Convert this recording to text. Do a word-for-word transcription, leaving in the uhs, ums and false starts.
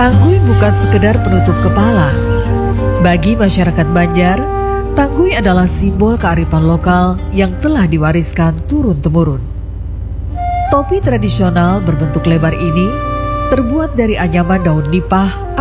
Tangguy bukan sekedar penutup kepala. Bagi masyarakat Banjar, tangguy adalah simbol kearifan lokal yang telah diwariskan turun-temurun. Topi tradisional berbentuk lebar ini terbuat dari anyaman daun nipah